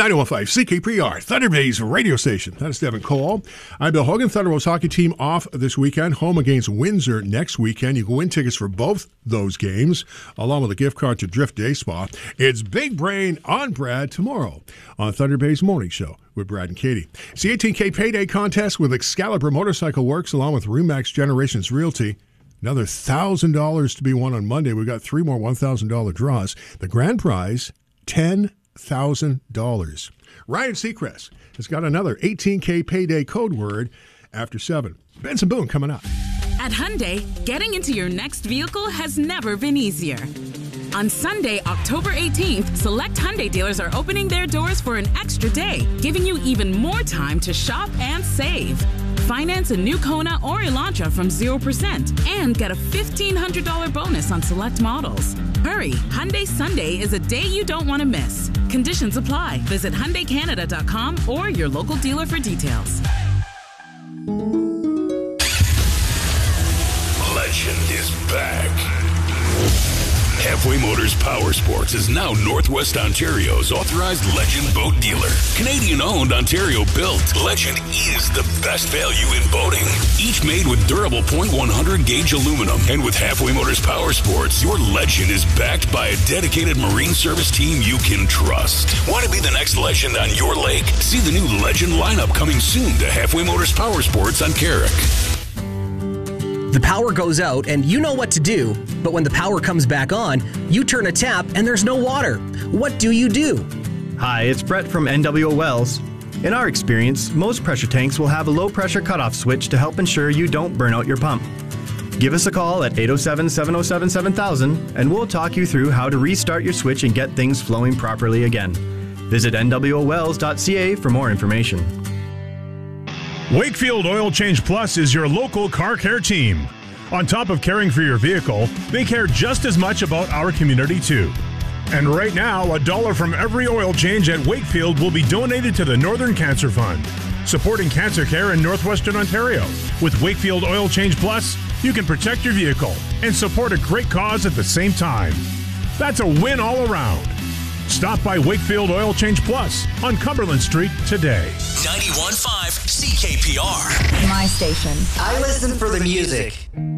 91.5 CKPR, Thunder Bay's radio station. That is Devin Cole. I'm Bill Hogan. Thunder Wolves hockey team off this weekend, home against Windsor next weekend. You can win tickets for both those games, along with a gift card to Drift Day Spa. It's Big Brain on Brad tomorrow on Thunder Bay's Morning Show with Brad and Katie. It's the 18K Payday Contest with Excalibur Motorcycle Works, along with Remax Generations Realty. Another $1,000 to be won on Monday. We've got three more $1,000 draws. The grand prize, $10,000. Ryan Seacrest has got another 18K Payday code word after 7. Benson Boone coming up. At Hyundai, getting into your next vehicle has never been easier. On Sunday, October 18th, select Hyundai dealers are opening their doors for an extra day, giving you even more time to shop and save. Finance a new Kona or Elantra from 0% and get a $1,500 bonus on select models. Hurry, Hyundai Sunday is a day you don't want to miss. Conditions apply. Visit HyundaiCanada.com or your local dealer for details. Legend is back. Halfway Motors Power Sports is now Northwest Ontario's authorized Legend boat dealer. Canadian-owned, Ontario-built, Legend is the best value in boating. Each made with durable .100 gauge aluminum. And with Halfway Motors Power Sports, your Legend is backed by a dedicated marine service team you can trust. Want to be the next Legend on your lake? See the new Legend lineup coming soon to Halfway Motors Power Sports on Carrick. The power goes out and you know what to do, but when the power comes back on, you turn a tap and there's no water. What do you do? Hi, it's Brett from NWO Wells. In our experience, most pressure tanks will have a low pressure cutoff switch to help ensure you don't burn out your pump. Give us a call at 807-707-7000 and we'll talk you through how to restart your switch and get things flowing properly again. Visit nwowells.ca for more information. Wakefield Oil Change Plus is your local car care team. On top of caring for your vehicle, they care just as much about our community too. And right now, $1 from every oil change at Wakefield will be donated to the Northern Cancer Fund, supporting cancer care in Northwestern Ontario. With Wakefield Oil Change Plus, you can protect your vehicle and support a great cause at the same time. That's a win all around. Stop by Wakefield Oil Change Plus on Cumberland Street today. 91.5 CKPR. My station. I listen for the music.